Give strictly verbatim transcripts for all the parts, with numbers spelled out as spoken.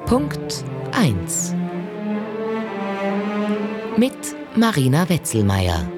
Punkt eins mit Marina Wetzelmeier.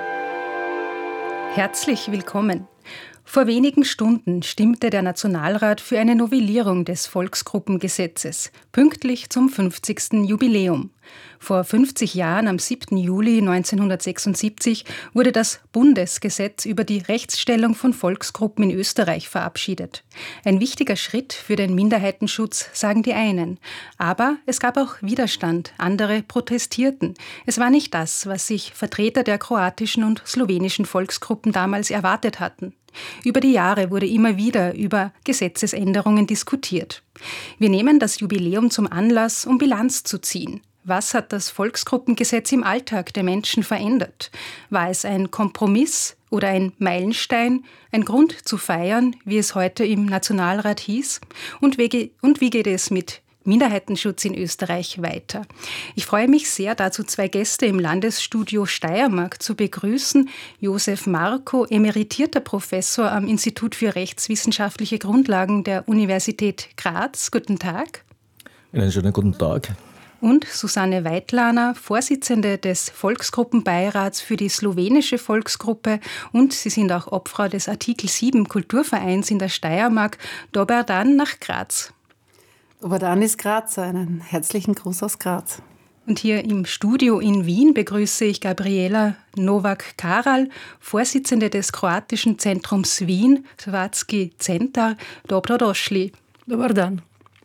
Herzlich willkommen. Vor wenigen Stunden stimmte der Nationalrat für eine Novellierung des Volksgruppengesetzes, pünktlich zum fünfzigsten Jubiläum. Vor fünfzig Jahren, am siebten Juli neunzehnhundertsechsundsiebzig, wurde das Bundesgesetz über die Rechtsstellung von Volksgruppen in Österreich verabschiedet. Ein wichtiger Schritt für den Minderheitenschutz, sagen die einen. Aber es gab auch Widerstand, andere protestierten. Es war nicht das, was sich Vertreter der kroatischen und slowenischen Volksgruppen damals erwartet hatten. Über die Jahre wurde immer wieder über Gesetzesänderungen diskutiert. Wir nehmen das Jubiläum zum Anlass, um Bilanz zu ziehen. Was hat das Volksgruppengesetz im Alltag der Menschen verändert? War es ein Kompromiss oder ein Meilenstein, ein Grund zu feiern, wie es heute im Nationalrat hieß? Und wie, und wie geht es mit Minderheitenschutz in Österreich weiter? Ich freue mich sehr, dazu zwei Gäste im Landesstudio Steiermark zu begrüßen. Josef Marko, emeritierter Professor am Institut für rechtswissenschaftliche Grundlagen der Universität Graz. Guten Tag. Einen schönen guten Tag. Und Susanne Weitlaner, Vorsitzende des Volksgruppenbeirats für die slowenische Volksgruppe, und Sie sind auch Obfrau des Artikel sieben Kulturvereins in der Steiermark. Dober dan nach Graz. Dober dan ist Graz. Einen herzlichen Gruß aus Graz. Und hier im Studio in Wien begrüße ich Gabriela Novak-Karal, Vorsitzende des kroatischen Zentrums Wien, Hrvatski Centar. Dobrodošli. Dobar dan.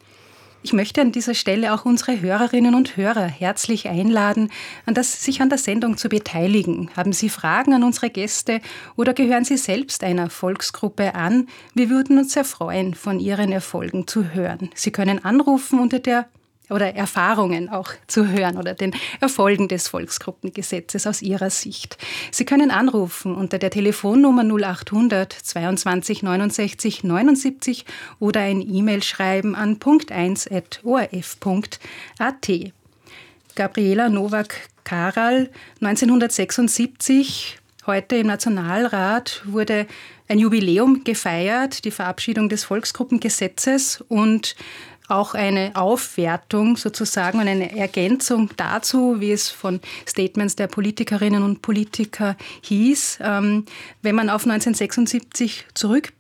Ich möchte an dieser Stelle auch unsere Hörerinnen und Hörer herzlich einladen, an das, sich an der Sendung zu beteiligen. Haben Sie Fragen an unsere Gäste oder gehören Sie selbst einer Volksgruppe an? Wir würden uns sehr freuen, von Ihren Erfolgen zu hören. Sie können anrufen unter der oder Erfahrungen auch zu hören oder den Erfolgen des Volksgruppengesetzes aus Ihrer Sicht. Sie können anrufen unter der Telefonnummer null achthundert zweiundzwanzig neunundsechzig neunundsiebzig oder ein E-Mail schreiben an punkt eins at o r f punkt a t. Gabriela Novak-Karal, neunzehnhundertsechsundsiebzig, heute im Nationalrat wurde ein Jubiläum gefeiert, die Verabschiedung des Volksgruppengesetzes und auch eine Aufwertung sozusagen und eine Ergänzung dazu, wie es von Statements der Politikerinnen und Politiker hieß. Ähm, wenn man auf neunzehnhundertsechsundsiebzig zurückblickt,